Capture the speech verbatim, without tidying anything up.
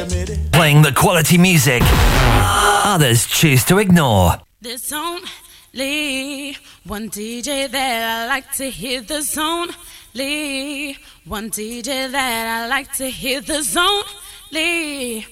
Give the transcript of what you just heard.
Playing the quality music others choose to ignore. There's only one D J that I like to hear. There's only one D J that I like to hear. There's only